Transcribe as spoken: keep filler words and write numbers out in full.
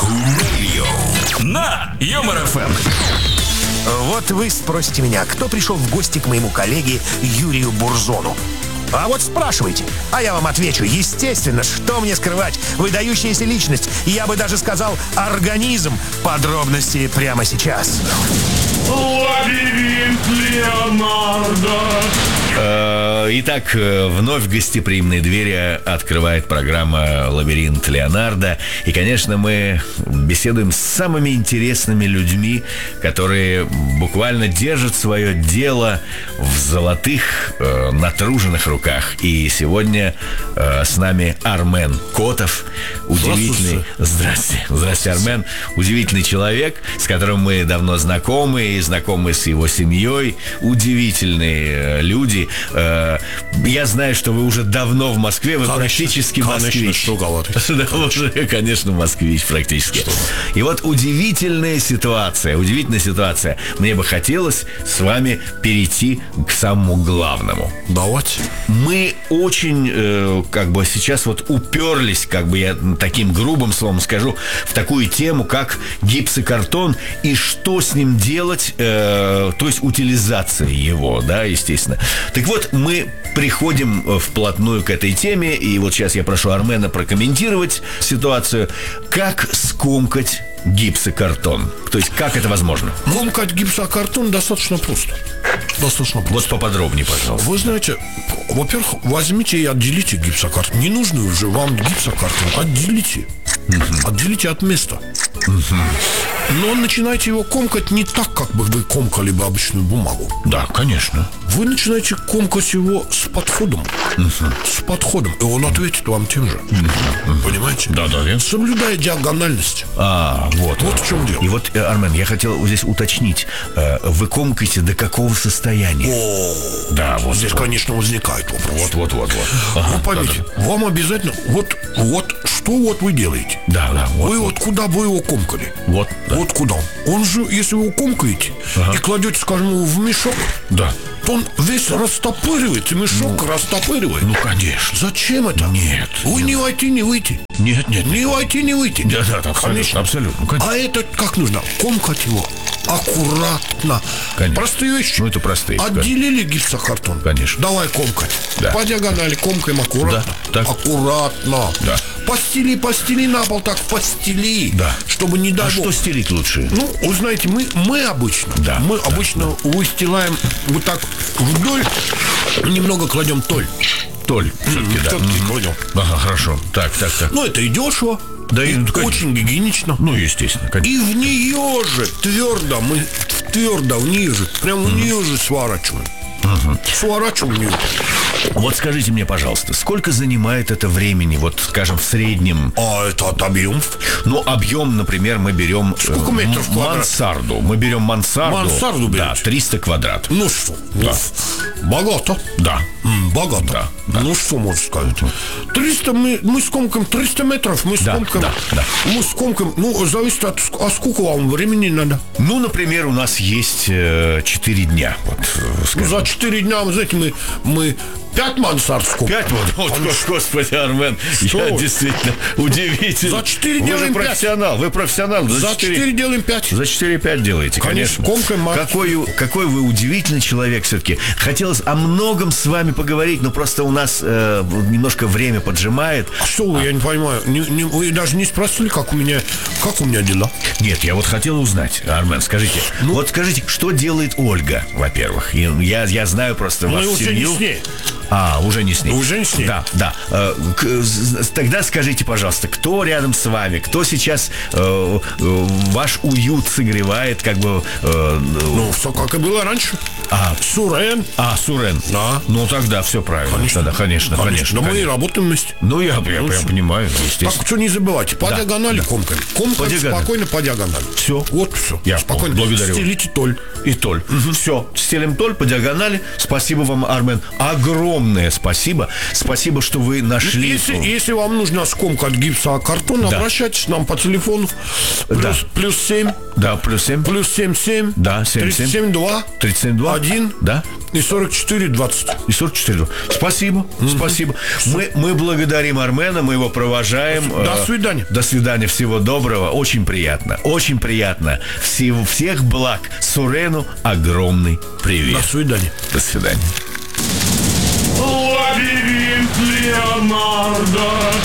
Radio на Юмор эф эм. Вот вы спросите меня, кто пришел в гости к моему коллеге Юрию Бурзону? А вот спрашивайте, а я вам отвечу. Естественно, что мне скрывать? Выдающаяся личность, я бы даже сказал организм. Подробности прямо сейчас. Лабиринт Леонардо. Итак, вновь гостеприимные двери открывает программа «Лабиринт Леонардо». И, конечно, мы беседуем с самыми интересными людьми, которые буквально держат свое дело в золотых, э, натруженных руках. И сегодня э, с нами Армен Котов. Удивительный... Здравствуйте. Здравствуйте, Армен. Удивительный человек, с которым мы давно знакомы, и знакомы с его семьей. Удивительные люди. Я знаю, что вы уже давно в Москве. Вы конечно, практически москвич. Что говорить? Да, уже, конечно, москвич практически. Что? И вот удивительная ситуация. Удивительная ситуация. Мне бы хотелось с вами перейти к самому главному. Давайте. Мы очень, э, как бы сейчас вот уперлись, как бы я таким грубым словом скажу, в такую тему, как гипсокартон и что с ним делать, э, то есть утилизация его, да, естественно. Так вот, мы приходим вплотную к этой теме, и вот сейчас я прошу Армена прокомментировать ситуацию, как скомкать гипсокартон. То есть, как это возможно? Комкать гипсокартон достаточно просто. Достаточно просто. Вот поподробнее, пожалуйста. Вы знаете, во-первых, возьмите и отделите гипсокартон. Не нужно уже вам гипсокартон. Отделите. Uh-huh. Отделите от места. Uh-huh. Но начинайте его комкать не так, как бы вы комкали бы обычную бумагу. Да, конечно. Вы начинаете комкать его с подходом. Uh-huh. С подходом. И он ответит вам тем же. Uh-huh. Понимаете? Да, да, да. Соблюдая диагональность. А, вот. Вот в чем дело. И вот, Армен, я хотел здесь уточнить. Вы комкаете до какого состояния? О, да, вот. Здесь, вот. конечно, возникает вопрос. Вот, вот, вот, вот. Ага, ну, поймите, да, да. Вам обязательно. Вот, вот, что вот вы делаете? Да, да. Вот, вы вот. вот куда бы его комкали? Вот. Да. Вот куда? Он же, если вы его комкаете, ага, и кладете, скажем, его в мешок, да, то он весь растопыривается, мешок ну, растопыривает. Ну, конечно. Зачем это? Нет. Вы нет. не войти, не выйти. Нет, нет. Не войти, не выйти. Да, да, да, абсолютно. Абсолютно. Конечно. А это как нужно? Комкать его аккуратно. Конечно. Простые вещи. Ну, это простые. Отделили гипсокартон. Конечно. Давай комкать. Да. По диагонали комкаем аккуратно. Да, так. Аккуратно. Да. Постели, постели на пол, так постели. Да. Чтобы не дай а бог. Что стелить лучше? Ну, вы знаете, мы, мы обычно, да, мы да, обычно да. выстилаем вот так вдоль, немного кладем толь. Толь, все-таки, да. Все-таки кладем. Ага, хорошо. Так, так, так. Ну, это и дешево. Да, и и, ну, очень гигиенично. Ну, естественно, конечно. И в нее же твердо, мы твердо в нее же, прям в нее же сворачиваем. Угу. Сворачиваем в нее. Вот скажите мне, пожалуйста, сколько занимает это времени, вот, скажем, в среднем? А это от объем? Ну, объем, например, мы берем... Сколько метров квадрат? Мансарду. Мы берем мансарду. Мансарду берете? Да, триста квадрат. Ну что? Да. Богато? Да. М, богато? Да, да. Ну что можно сказать? триста, мы, мы скомкаем триста метров, мы да, скомкаем... Да, да. Мы скомкаем, ну, зависит от... А сколько вам времени надо? Ну, например, у нас есть э, четыре дня. Вот, ну, за четыре дня, вы знаете, мы... мы пять мансард скомкаем. Пять? Вот, вот, господи, Армен, что я вы? Действительно удивительный. За четыре Вы делаем же профессионал, пять. Вы профессионал. За четыре делаем пять. За четыре-пять делаете, конечно. Конечно. Какой, какой вы удивительный человек все-таки. Хотелось о многом с вами поговорить, но просто у нас э, немножко время поджимает. А что вы, а... я не понимаю, не, не, вы даже не спросили, как у меня, как у меня дела? Нет, я вот хотел узнать, Армен, скажите, ну, вот скажите, что делает Ольга, во-первых? Я, я знаю просто ну, вашу уже семью. Не с ней. А, уже не с ней. Уже не с ней. Да, да. Э, к, тогда скажите, пожалуйста, кто рядом с вами, кто сейчас э, э, ваш уют согревает, как бы... Э, ну, все как и было раньше. А, Сурен. А, Сурен. Да. Ну, тогда все правильно. Конечно. Тогда, конечно, конечно. конечно но конечно. мы и работаем вместе. Ну, я, я ну, прям понимаю, естественно. Так, что не забывайте, по да, диагонали да. комкаем. Комкаем по спокойно по диагонали. Все. Вот все. Я спокойно. Благодарю. Стелите толь. И толь. Угу. Все. Стелим толь по диагонали. Спасибо вам, Армен. Огромное спасибо. Спасибо, что вы нашли... Если, если вам нужно скомкать гипсокартон, да. обращайтесь к нам по телефону плюс, Да. плюс семь, Да, плюс семь. плюс семь, семь, Да, семь, тридцать семь, два, тридцать семь, два. один, Да. и сорок четыре, двадцать. И сорок четыре. Спасибо, спасибо. Мы, мы благодарим Армена, мы его провожаем. До Э, свидания. До свидания, всего доброго. Очень приятно, очень приятно. Всего, всех благ. Сурену огромный привет. До свидания. До свидания. Лабиринт Леонардо.